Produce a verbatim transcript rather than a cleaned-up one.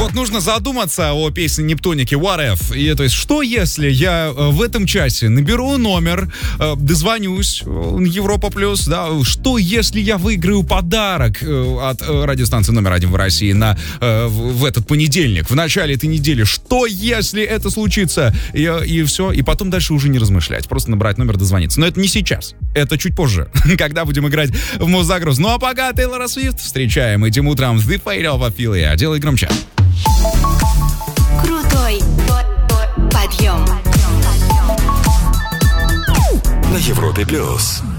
вот нужно задуматься о песне Нептуники What If. И, то есть, что если я в этом часе наберу номер, дозвонюсь, Европа Плюс, да, что если я выиграю подарок от радиостанции номер один в России на, в этот понедельник, в начале этой недели, что если это случится? И, и все, и потом дальше уже не размышлять, просто набрать номер, дозвониться. Но это не сейчас, это чуть позже, когда будем играть в Музагруз. Ну а пока Тейлора Свифт встречаем этим утром The Fate of Ophelia. Делай громче. Крутой подъем. На Европе Плюс.